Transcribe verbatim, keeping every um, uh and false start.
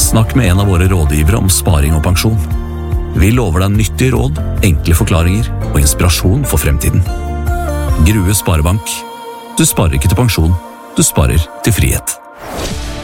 Snakk med en av våre rådgivere om sparing og pensjon. Vi lover deg nyttige råd, enkle forklaringer og inspirasjon for fremtiden. Grue Sparebank. Du sparer ikke til pensjon, du sparer til frihet.